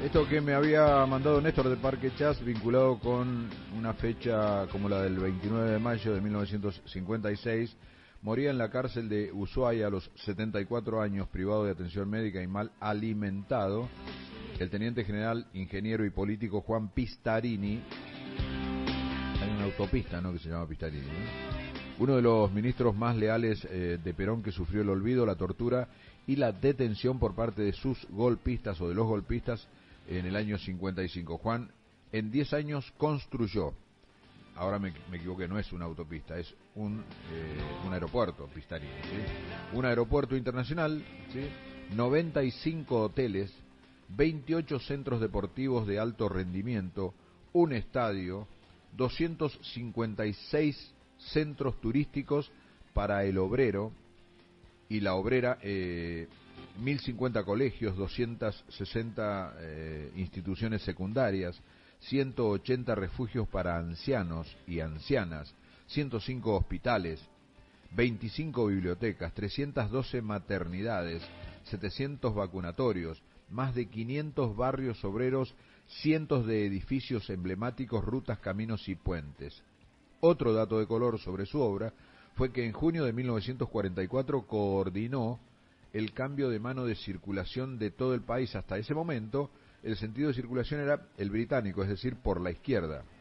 Esto que me había mandado Néstor de Parque Chas, vinculado con una fecha como la del 29 de mayo de 1956, moría en la cárcel de Ushuaia a los 74 años, privado de atención médica y mal alimentado, el teniente general, ingeniero y político Juan Pistarini. Hay una autopista, ¿no?, que se llama Pistarini, ¿no? Uno de los ministros más leales de Perón, que sufrió el olvido, la tortura y la detención por parte de sus golpistas o de los golpistas en el año 55. Juan, en 10 años construyó, ahora me equivoqué, no es una autopista, es un aeropuerto, Pistarini, ¿sí? Un aeropuerto internacional, ¿sí? 95 hoteles, 28 centros deportivos de alto rendimiento, un estadio, 256 centros turísticos para el obrero y la obrera, 1050 colegios, 260 instituciones secundarias, 180 refugios para ancianos y ancianas, 105 hospitales, 25 bibliotecas, 312 maternidades, 700 vacunatorios, más de 500 barrios obreros, cientos de edificios emblemáticos, rutas, caminos y puentes. Otro dato de color sobre su obra fue que en junio de 1944 coordinó el cambio de mano de circulación de todo el país. Hasta ese momento, el sentido de circulación era el británico, es decir, por la izquierda.